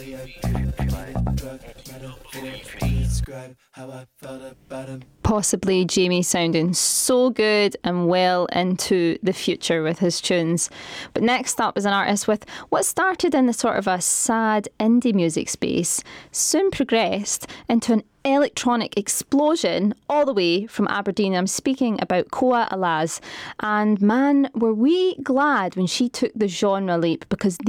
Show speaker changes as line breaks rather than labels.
Possibly Jamie sounding so good and well into the future with his tunes. But next up is an artist with what started in the sort of a sad indie music space, soon progressed into an electronic explosion all the way from Aberdeen. I'm speaking about Koa Alaz. And man, were we glad when she took the genre leap, because